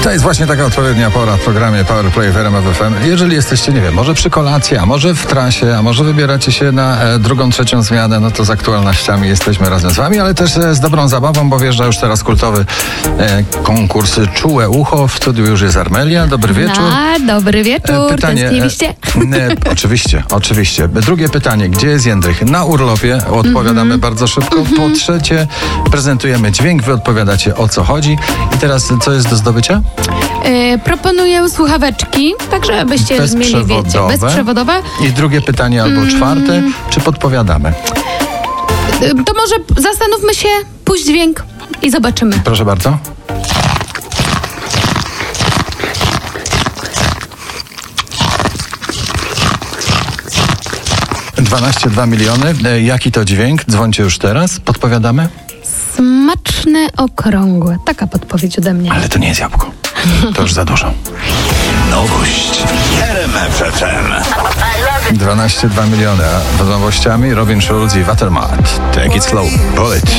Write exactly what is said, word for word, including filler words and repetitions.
To jest właśnie taka odpowiednia pora w programie Power Play w R M F F M. Jeżeli jesteście, nie wiem, może przy kolacji, a może w trasie, a może wybieracie się na e, drugą, trzecią zmianę, no to z aktualnościami jesteśmy razem z wami, ale też e, z dobrą zabawą, bo wjeżdża już teraz kultowy e, konkurs Czułe Ucho. W studiu już jest Armelia. Dobry wieczór. A, dobry wieczór. E, pytanie. Tęskniliście? E, e, oczywiście, oczywiście. Drugie pytanie. Gdzie jest Jędrych? Na urlopie. Odpowiadamy mm-hmm. bardzo szybko. Mm-hmm. Po trzecie, prezentujemy dźwięk. Wy odpowiadacie, o co chodzi. I teraz, co jest do zdobycia? Yy, proponuję słuchaweczki, tak żebyście mieli, wiecie, bezprzewodowe. I drugie pytanie albo mm. czwarte, czy podpowiadamy? Yy, to może zastanówmy się, puść dźwięk i zobaczymy. Proszę bardzo. dwanaście przecinek dwa miliony. E, jaki to dźwięk? Dzwońcie już teraz. Podpowiadamy? Smaczne, okrągłe. Taka podpowiedź ode mnie. Ale to nie jest jabłko. To już za dużo. Nowość w R M F F M. dwanaście przecinek dwa miliony. A z nowościami Robin Schulz i Watermark. Take it slow. Bullet.